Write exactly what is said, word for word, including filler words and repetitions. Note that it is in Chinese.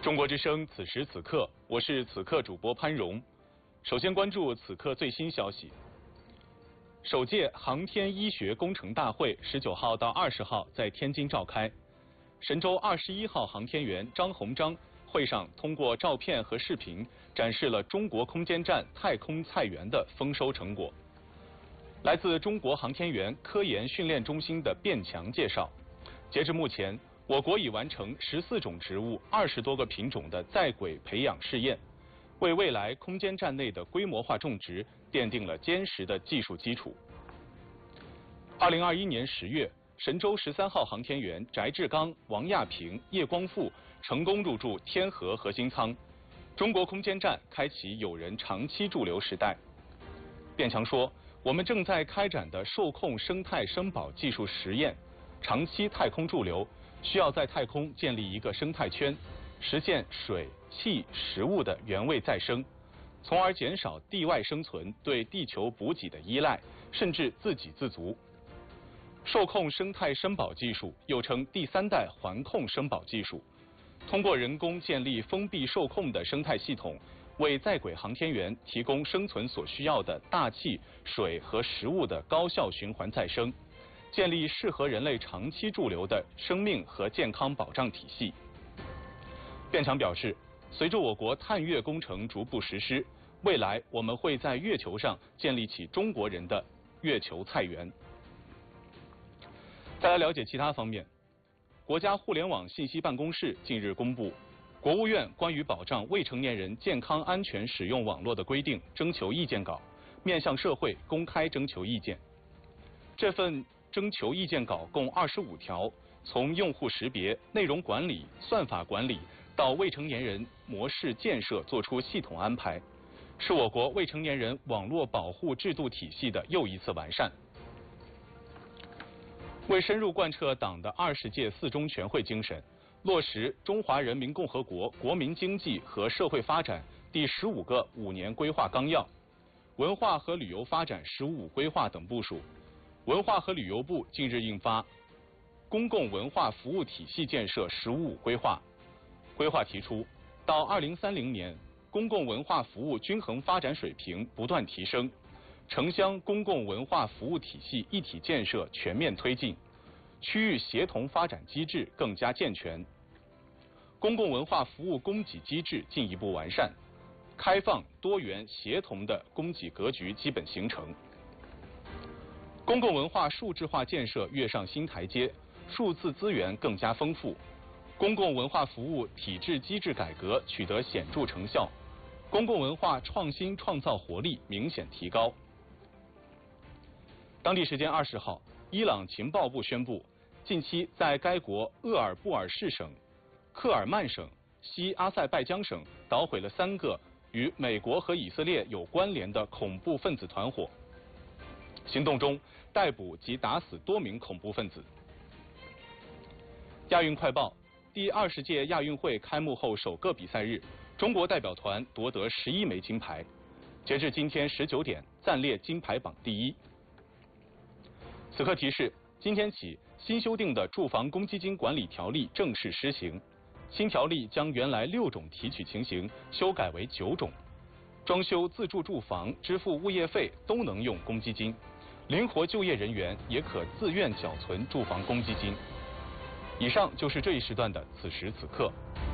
中国之声，此时此刻，我是此刻主播潘荣。首先关注此刻最新消息。首届航天医学工程大会十九号到二十号在天津召开。神舟二十一号航天员张鸿章会上通过照片和视频展示了中国空间站太空菜园的丰收成果。来自中国航天员科研训练中心的卞强介绍，截至目前，我国已完成十四种植物、二十多个品种的在轨培养试验，为未来空间站内的规模化种植奠定了坚实的技术基础。二零二一年十月，神舟十三号航天员翟志刚、王亚平、叶光富成功入驻天河核心舱，中国空间站开启有人长期驻留时代。卞强说，我们正在开展的受控生态生保技术实验，长期太空驻留需要在太空建立一个生态圈，实现水、气、食物的原位再生，从而减少地外生存对地球补给的依赖，甚至自给自足。受控生态生保技术又称第三代环控生保技术，通过人工建立封闭受控的生态系统，为在轨航天员提供生存所需要的大气、水和食物的高效循环再生，建立适合人类长期驻留的生命和健康保障体系。卞强表示，随着我国探月工程逐步实施，未来我们会在月球上建立起中国人的月球菜园。再来了解其他方面，国家互联网信息办公室近日公布国务院关于保障未成年人健康安全使用网络的规定征求意见稿，面向社会公开征求意见。这份征求意见稿共二十五条，从用户识别、内容管理、算法管理到未成年人模式建设做出系统安排，是我国未成年人网络保护制度体系的又一次完善。为深入贯彻党的二十届四中全会精神，落实中华人民共和国国民经济和社会发展第十五个五年规划纲要、文化和旅游发展“十五五”规划等部署，文化和旅游部近日印发《公共文化服务体系建设“十五五”规划》。规划提出，到二零三零年，公共文化服务均衡发展水平不断提升，城乡公共文化服务体系一体建设全面推进，区域协同发展机制更加健全，公共文化服务供给机制进一步完善，开放、多元、协同的供给格局基本形成。公共文化数字化建设跃上新台阶，数字资源更加丰富，公共文化服务体制机制改革取得显著成效，公共文化创新创造活力明显提高。当地时间二十号，伊朗情报部宣布，近期在该国鄂尔布尔士省、克尔曼省、西阿塞拜疆省捣毁了三个与美国和以色列有关联的恐怖分子团伙。行动中逮捕及打死多名恐怖分子。亚运快报：第二十届亚运会开幕后首个比赛日，中国代表团夺得十一枚金牌，截至今天十九点，暂列金牌榜第一。此刻提示：今天起，新修订的住房公积金管理条例正式施行。新条例将原来六种提取情形修改为九种，装修自住住房、支付物业费都能用公积金，灵活就业人员也可自愿缴存住房公积金。以上就是这一时段的此时此刻。